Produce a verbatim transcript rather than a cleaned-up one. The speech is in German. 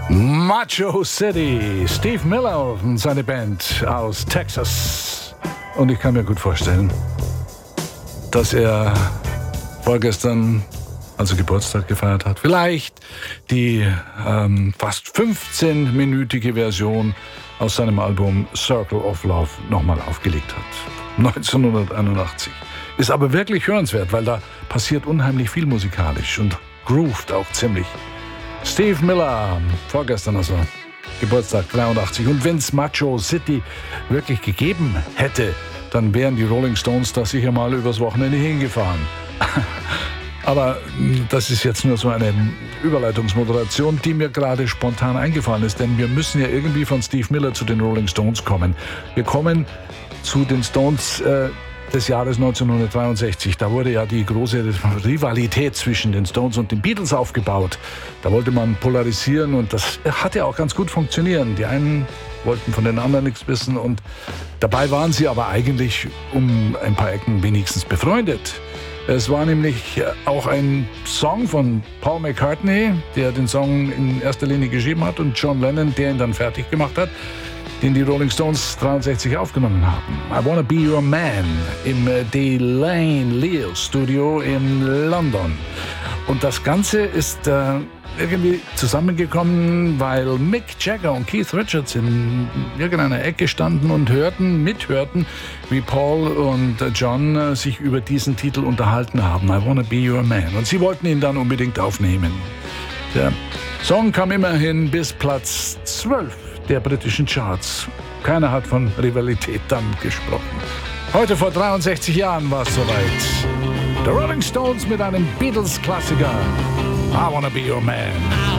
Macho City, Steve Miller und seine Band aus Texas. Und ich kann mir gut vorstellen, dass er vorgestern, als er Geburtstag gefeiert hat, vielleicht die ähm, fast fünfzehnminütige Version aus seinem Album Circle of Love nochmal aufgelegt hat. neunzehnhunderteinundachtzig. Ist aber wirklich hörenswert, weil da passiert unheimlich viel musikalisch und groovt auch ziemlich. Steve Miller, vorgestern also Geburtstag, dreiundachtzig. Und wenn es Macho City wirklich gegeben hätte, dann wären die Rolling Stones da sicher mal übers Wochenende hingefahren. Aber das ist jetzt nur so eine Überleitungsmoderation, die mir gerade spontan eingefallen ist, denn wir müssen ja irgendwie von Steve Miller zu den Rolling Stones kommen. Wir kommen zu den Stones äh, des Jahres neunzehnhundertdreiundsechzig. Da wurde ja die große Rivalität zwischen den Stones und den Beatles aufgebaut. Da wollte man polarisieren und das hat ja auch ganz gut funktioniert. Die einen wollten von den anderen nichts wissen und dabei waren sie aber eigentlich um ein paar Ecken wenigstens befreundet. Es war nämlich auch ein Song von Paul McCartney, der den Song in erster Linie geschrieben hat, und John Lennon, der ihn dann fertig gemacht hat, den die Rolling Stones dreiundsechzig aufgenommen haben. I Wanna Be Your Man im Delane Leo Studio in London. Und das Ganze ist äh, irgendwie zusammengekommen, weil Mick Jagger und Keith Richards in irgendeiner Ecke standen und hörten, mithörten, wie Paul und John äh, sich über diesen Titel unterhalten haben. I Wanna Be Your Man. Und sie wollten ihn dann unbedingt aufnehmen. Der Song kam immerhin bis Platz zwölf der britischen Charts. Keiner hat von Rivalität dann gesprochen. Heute vor dreiundsechzig Jahren war es soweit. The Rolling Stones mit einem Beatles-Klassiker. I Wanna Be Your Man.